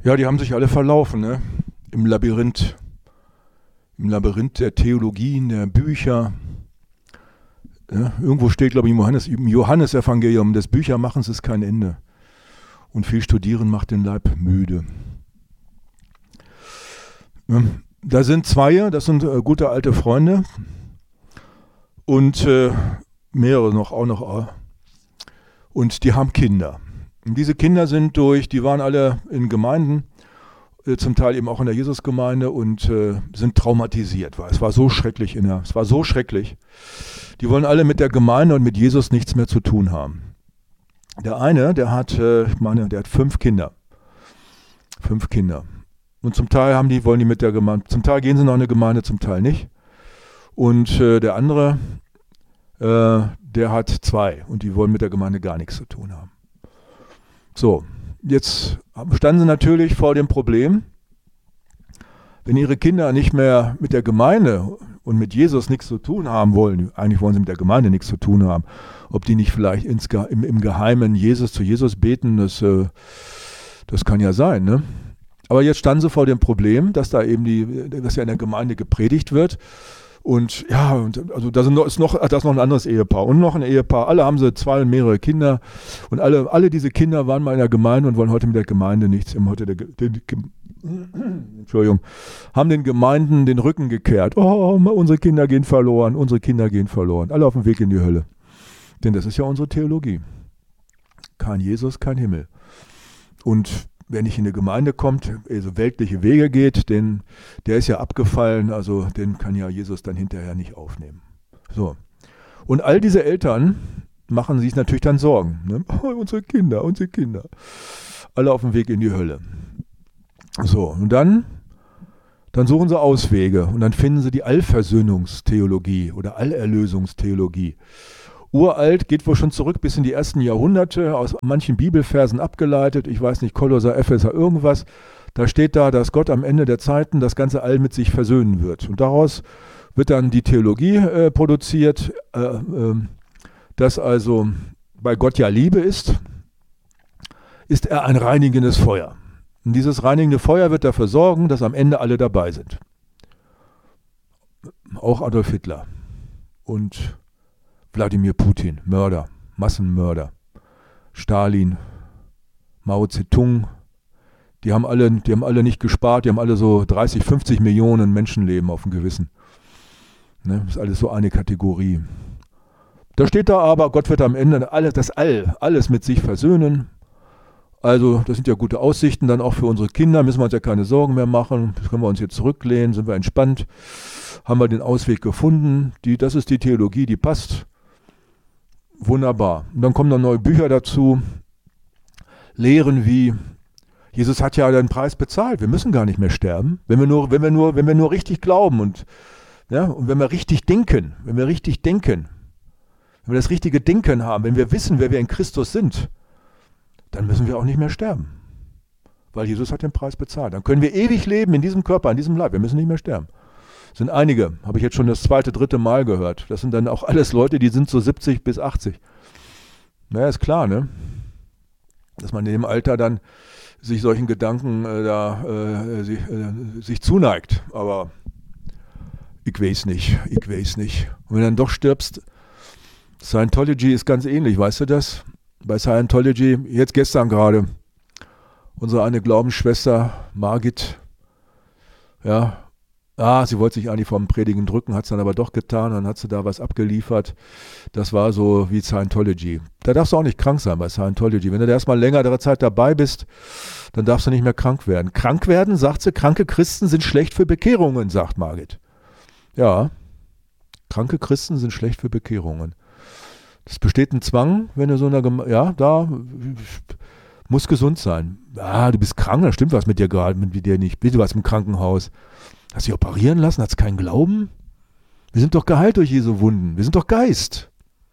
Ja, die haben sich alle verlaufen, ne? Im Labyrinth der Theologien, der Bücher. Ja, irgendwo steht, glaube ich, im Johannesevangelium, des Büchermachens ist kein Ende. Und viel Studieren macht den Leib müde. Ja, da sind zwei, das sind gute alte Freunde. Und mehrere auch noch. Und die haben Kinder. Und diese Kinder die waren alle in Gemeinden, zum Teil eben auch in der Jesusgemeinde und sind traumatisiert. Es war so schrecklich es war so schrecklich. Die wollen alle mit der Gemeinde und mit Jesus nichts mehr zu tun haben. Der eine, der hat 5 Kinder. 5 Kinder. Und zum Teil wollen die mit der Gemeinde, zum Teil gehen sie noch in eine Gemeinde, zum Teil nicht. Und der andere, der hat 2 und die wollen mit der Gemeinde gar nichts zu tun haben. So, jetzt standen sie natürlich vor dem Problem, wenn ihre Kinder nicht mehr mit der Gemeinde und mit Jesus nichts zu tun haben wollen, eigentlich wollen sie mit der Gemeinde nichts zu tun haben, ob die nicht vielleicht im Geheimen zu Jesus beten, das kann ja sein, ne? Aber jetzt standen sie vor dem Problem, dass da eben dass ja in der Gemeinde gepredigt wird. Und ja, also da ist noch ein anderes Ehepaar und noch ein Ehepaar. Alle haben sie 2 und mehrere Kinder. Und alle diese Kinder waren mal in der Gemeinde und wollen heute mit der Gemeinde nichts. Haben den Gemeinden den Rücken gekehrt. Oh, unsere Kinder gehen verloren, unsere Kinder gehen verloren. Alle auf dem Weg in die Hölle. Denn das ist ja unsere Theologie. Kein Jesus, kein Himmel. Und wer nicht in eine Gemeinde kommt, also weltliche Wege geht, der ist ja abgefallen, also den kann ja Jesus dann hinterher nicht aufnehmen. So. Und all diese Eltern machen sich natürlich dann Sorgen. Ne? Oh, unsere Kinder. Alle auf dem Weg in die Hölle. So, und dann suchen sie Auswege und dann finden sie die Allversöhnungstheologie oder Allerlösungstheologie. Uralt, geht wohl schon zurück bis in die ersten Jahrhunderte, aus manchen Bibelversen abgeleitet, ich weiß nicht, Kolosser, Epheser, irgendwas. Da steht da, dass Gott am Ende der Zeiten das ganze All mit sich versöhnen wird. Und daraus wird dann die Theologie produziert, dass also bei Gott ja Liebe ist er ein reinigendes Feuer. Und dieses reinigende Feuer wird dafür sorgen, dass am Ende alle dabei sind. Auch Adolf Hitler und Wladimir Putin, Mörder, Massenmörder, Stalin, Mao Zedong, die haben alle nicht gespart, die haben alle so 30, 50 Millionen Menschenleben auf dem Gewissen. Ne, das ist alles so eine Kategorie. Da steht da aber, Gott wird am Ende alles mit sich versöhnen. Also das sind ja gute Aussichten dann auch für unsere Kinder, müssen wir uns ja keine Sorgen mehr machen, können wir uns jetzt zurücklehnen, sind wir entspannt, haben wir den Ausweg gefunden, das ist die Theologie, die passt. Wunderbar. Und dann kommen noch neue Bücher dazu, Lehren wie, Jesus hat ja den Preis bezahlt, wir müssen gar nicht mehr sterben, wenn wir nur richtig glauben und wenn wir richtig denken, wenn wir das richtige Denken haben, wenn wir wissen, wer wir in Christus sind, dann müssen wir auch nicht mehr sterben. Weil Jesus hat den Preis bezahlt. Dann können wir ewig leben in diesem Körper, in diesem Leib. Wir müssen nicht mehr sterben. Das sind einige, habe ich jetzt schon das 2., 3. Mal gehört. Das sind dann auch alles Leute, die sind so 70 bis 80. Naja, ist klar, ne? Dass man in dem Alter dann sich solchen Gedanken sich zuneigt. Aber ich weiß nicht. Und wenn du dann doch stirbst, Scientology ist ganz ähnlich, weißt du das? Bei Scientology, jetzt gestern gerade, unsere eine Glaubensschwester, Margit, sie wollte sich eigentlich vom Predigen drücken, hat es dann aber doch getan, dann hat sie da was abgeliefert. Das war so wie Scientology. Da darfst du auch nicht krank sein bei Scientology. Wenn du da erstmal längere Zeit dabei bist, dann darfst du nicht mehr krank werden. Krank werden, sagt sie, kranke Christen sind schlecht für Bekehrungen, sagt Margit. Ja, kranke Christen sind schlecht für Bekehrungen. Es besteht ein Zwang, wenn du so da muss gesund sein. Du bist krank, da stimmt was mit dir gerade, mit dir nicht. Bitte was im Krankenhaus. Hast du dich operieren lassen? Hast du keinen Glauben? Wir sind doch geheilt durch Jesu Wunden. Wir sind doch Geist.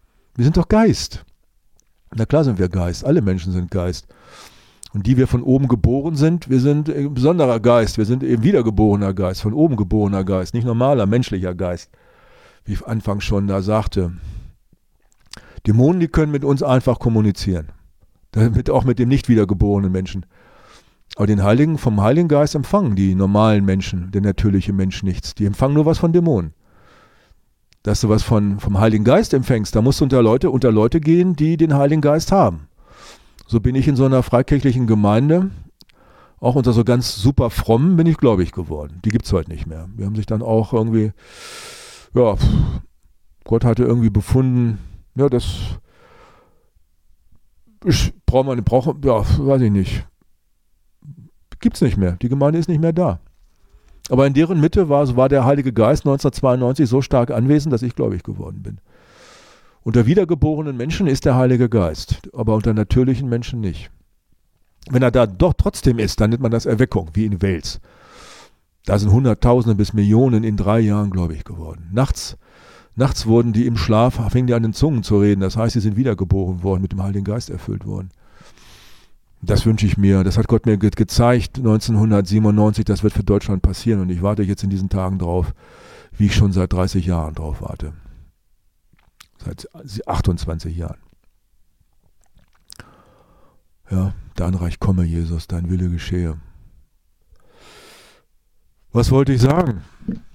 Na klar sind wir Geist. Alle Menschen sind Geist. Und die wir von oben geboren sind, wir sind ein besonderer Geist. Wir sind eben wiedergeborener Geist, von oben geborener Geist, nicht normaler, menschlicher Geist. Wie ich anfangs schon da sagte. Dämonen, die können mit uns einfach kommunizieren. Auch mit dem nicht wiedergeborenen Menschen. Aber vom Heiligen Geist empfangen die normalen Menschen, der natürliche Mensch nichts. Die empfangen nur was von Dämonen. Dass du was vom Heiligen Geist empfängst, da musst du unter Leute gehen, die den Heiligen Geist haben. So bin ich in so einer freikirchlichen Gemeinde, auch unter so ganz super frommen, bin ich gläubig geworden. Die gibt es heute nicht mehr. Wir haben sich dann auch irgendwie, ja, Gott hatte irgendwie befunden, ja, das weiß ich nicht. Gibt's nicht mehr. Die Gemeinde ist nicht mehr da. Aber in deren Mitte war der Heilige Geist 1992 so stark anwesend, dass ich gläubig geworden bin. Unter wiedergeborenen Menschen ist der Heilige Geist, aber unter natürlichen Menschen nicht. Wenn er da doch trotzdem ist, dann nennt man das Erweckung, wie in Wales. Da sind Hunderttausende bis Millionen in 3 Jahren gläubig geworden. Nachts wurden die im Schlaf, fingen die an den Zungen zu reden. Das heißt, sie sind wiedergeboren worden, mit dem Heiligen Geist erfüllt worden. Das wünsche ich mir. Das hat Gott mir gezeigt 1997. Das wird für Deutschland passieren. Und ich warte jetzt in diesen Tagen drauf, wie ich schon seit 30 Jahren drauf warte. Seit 28 Jahren. Ja, dein Reich komme, Jesus, dein Wille geschehe. Was wollte ich sagen?